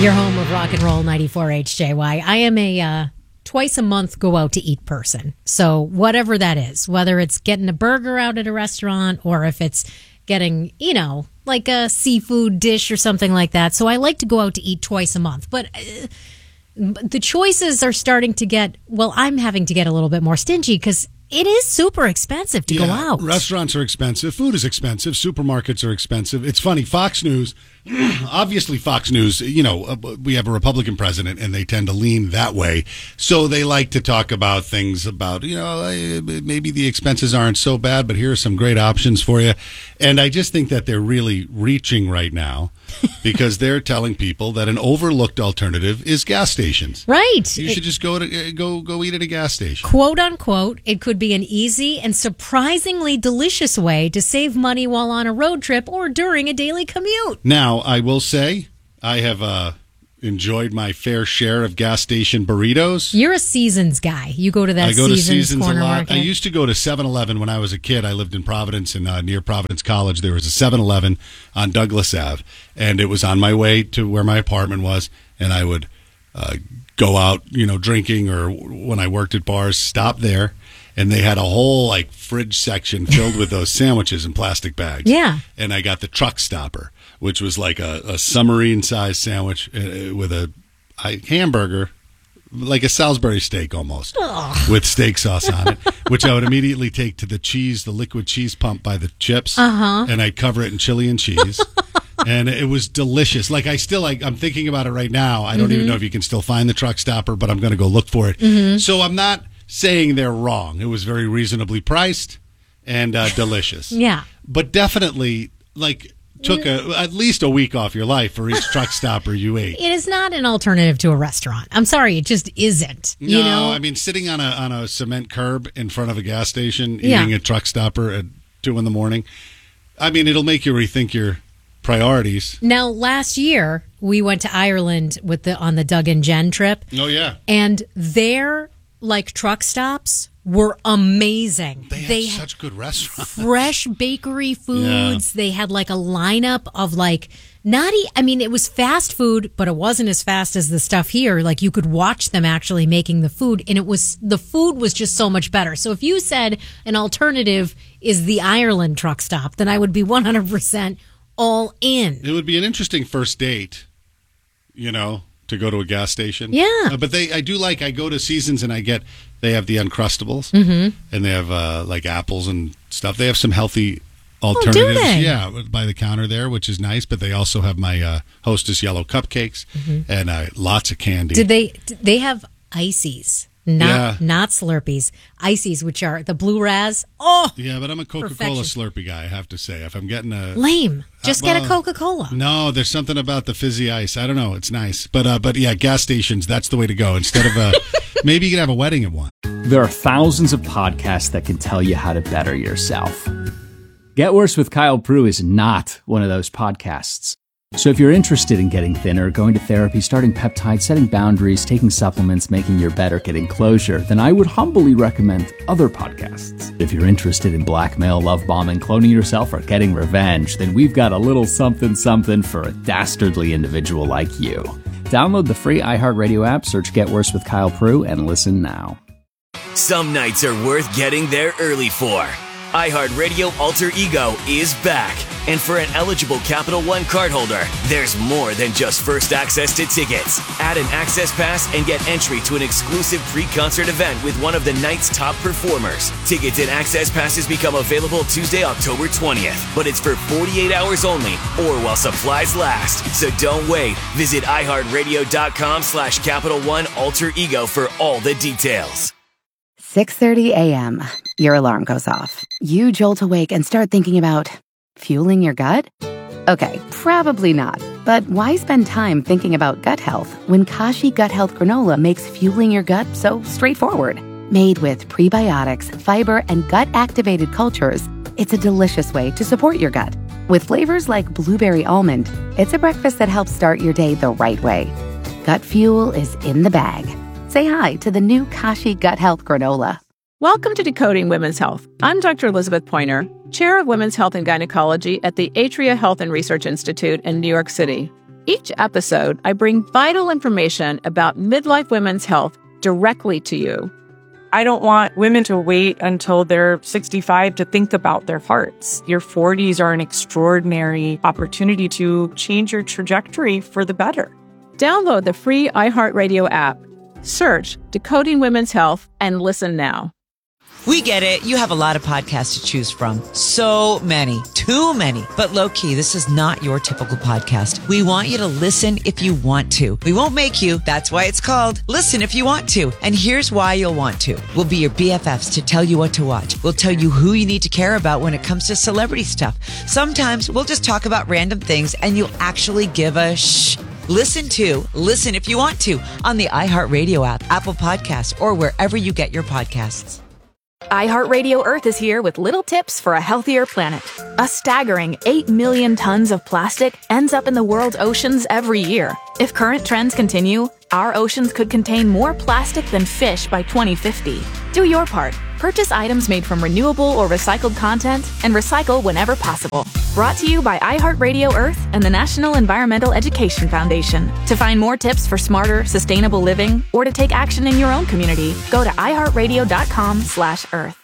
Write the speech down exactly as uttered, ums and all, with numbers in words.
Your home of rock and roll, ninety-four H J Y. I am a uh, twice a month go out to eat person. So whatever that is, whether it's getting a burger out at a restaurant or if it's getting, you know, like a seafood dish or something like that. So I like to go out to eat twice a month. But uh, the choices are starting to get, well, I'm having to get a little bit more stingy because it is super expensive to yeah, go out. Restaurants are expensive. Food is expensive. Supermarkets are expensive. It's funny. Fox News, obviously Fox News, you know, we have a Republican president and they tend to lean that way. So they like to talk about things about, you know, maybe the expenses aren't so bad, but here are some great options for you. And I just think that they're really reaching right now because they're telling people that an overlooked alternative is gas stations. Right. You should just go to go go eat at a gas station. Quote unquote, it could be an easy and surprisingly delicious way to save money while on a road trip or during a daily commute. Now, I will say I have uh, enjoyed my fair share of gas station burritos. You're a Seasons guy. You go to that I go Seasons, to Seasons corner a lot. market. I used to go to seven eleven when I was a kid. I lived in Providence, and uh, near Providence College, there was a seven eleven on Douglas Avenue, and it was on my way to where my apartment was, and I would uh, go out, you know, drinking, or when I worked at bars, stop there. And they had a whole like fridge section filled with those sandwiches in plastic bags. Yeah. And I got the truck stopper, which was like a, a submarine sized sandwich uh, with a, a hamburger, like a Salisbury steak almost, Ugh. with steak sauce on it, which I would immediately take to the cheese, the liquid cheese pump by the chips. Uh-huh. And I'd cover it in chili and cheese. And it was delicious. Like I still, like I'm thinking about it right now. I don't Mm-hmm. even know if you can still find the truck stopper, but I'm going to go look for it. Mm-hmm. So I'm not saying they're wrong. It was very reasonably priced and uh, delicious. Yeah. But definitely, like, took a, at least a week off your life for each truck stopper you ate. It is not an alternative to a restaurant. I'm sorry, it just isn't. No, You know? I mean, sitting on a on a cement curb in front of a gas station, Yeah. eating a truck stopper at two in the morning, I mean, it'll make you rethink your priorities. Now, last year, we went to Ireland with the on the Doug and Jen trip. Oh, yeah. And their, like, truck stops were amazing. They have such good restaurants. Fresh bakery foods. They had, like, a lineup of, like, not e- I mean, it was fast food, but it wasn't as fast as the stuff here. Like, you could watch them actually making the food, and it was the food was just so much better. So if you said an alternative is the Ireland truck stop, then I would be one hundred percent all in. It would be an interesting first date, you know, to go to a gas station. Yeah. Uh, but they, I do like, I go to Seasons and I get, they have the Uncrustables, Mm-hmm. and they have uh, like apples and stuff. They have some healthy alternatives. Oh, do they? Yeah, by the counter there, which is nice. But they also have my uh, Hostess yellow cupcakes and uh, lots of candy. Did they? Did they have ices? Not Yeah. not Slurpees. Ices, which are the blue raz. Oh, Yeah, but I'm a Coca-Cola Perfection. Slurpee guy, I have to say. If I'm getting a... lame. Just Uh, get a well, Coca-Cola. No, there's something about the fizzy ice. I don't know. It's nice. But uh, but yeah, gas stations, that's the way to go. Instead of a... maybe you could have a wedding at one. There are thousands of podcasts that can tell you how to better yourself. Get Worse with Kyle Prue is not one of those podcasts. So if you're interested in getting thinner, going to therapy, starting peptides, setting boundaries, taking supplements, making your bed, or getting closure, then I would humbly recommend other podcasts. If you're interested in blackmail, love bombing, cloning yourself, or getting revenge, then we've got a little something something for a dastardly individual like you. Download the free iHeartRadio app, search Get Worse with Kyle Prue, and listen now. Some nights are worth getting there early for. iHeartRadio Alter Ego is back. And for an eligible Capital One cardholder, there's more than just first access to tickets. Add an access pass and get entry to an exclusive pre-concert event with one of the night's top performers. Tickets and access passes become available Tuesday, October twentieth. But it's for forty-eight hours only or while supplies last. So don't wait. Visit iHeartRadio.com slash Capital One Alter Ego for all the details. six thirty a.m. Your alarm goes off. You jolt awake and start thinking about fueling your gut? Okay, probably not. But why spend time thinking about gut health when Kashi Gut Health Granola makes fueling your gut so straightforward? Made with prebiotics, fiber, and gut-activated cultures, it's a delicious way to support your gut. With flavors like blueberry almond, it's a breakfast that helps start your day the right way. Gut fuel is in the bag. Say hi to the new Kashi Gut Health Granola. Welcome to Decoding Women's Health. I'm Doctor Elizabeth Pointer, Chair of Women's Health and Gynecology at the Atria Health and Research Institute in New York City. Each episode, I bring vital information about midlife women's health directly to you. I don't want women to wait until they're sixty-five to think about their hearts. Your forties are an extraordinary opportunity to change your trajectory for the better. Download the free iHeartRadio app. Search Decoding Women's Health and listen now. We get it. You have a lot of podcasts to choose from. So many. Too many. But low-key, this is not your typical podcast. We want you to listen if you want to. We won't make you. That's why it's called Listen If You Want To. And here's why you'll want to. We'll be your B F Fs to tell you what to watch. We'll tell you who you need to care about when it comes to celebrity stuff. Sometimes we'll just talk about random things and you'll actually give a shh. Listen to Listen If You Want To on the iHeartRadio app, Apple Podcasts, or wherever you get your podcasts. iHeartRadio Earth is here with little tips for a healthier planet. A staggering eight million tons of plastic ends up in the world's oceans every year. If current trends continue, our oceans could contain more plastic than fish by twenty fifty. Do your part. Purchase items made from renewable or recycled content and recycle whenever possible. Brought to you by iHeartRadio Earth and the National Environmental Education Foundation. To find more tips for smarter, sustainable living or to take action in your own community, go to iHeartRadio.com slash Earth.